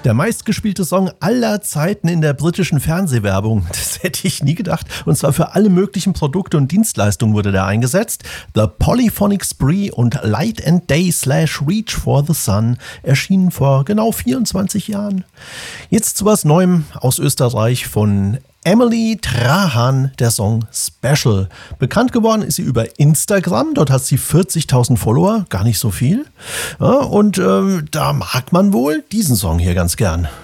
Der meistgespielte Song aller Zeiten in der britischen Fernsehwerbung. Das hätte ich nie gedacht. Und zwar für alle möglichen Produkte und Dienstleistungen wurde der eingesetzt. The Polyphonic Spree und Light and Day / Reach for the Sun erschienen vor genau 24 Jahren. Jetzt zu was Neuem aus Österreich von Emily Trahan, der Song Special. Bekannt geworden ist sie über Instagram, dort hat sie 40.000 Follower, gar nicht so viel. Ja, und da mag man wohl diesen Song hier ganz gern.